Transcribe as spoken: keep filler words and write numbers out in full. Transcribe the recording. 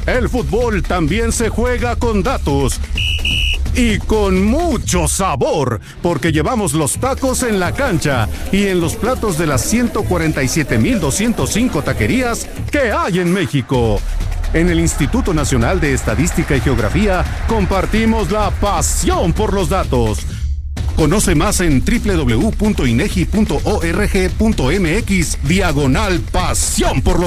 El fútbol también se juega con datos. Y con mucho sabor, porque llevamos los tacos en la cancha y en los platos de las ciento cuarenta y siete mil doscientas cinco taquerías que hay en México. En el Instituto Nacional de Estadística y Geografía compartimos la pasión por los datos. Conoce más en doble u doble u doble u punto inegi punto org punto mx diagonal pasión por los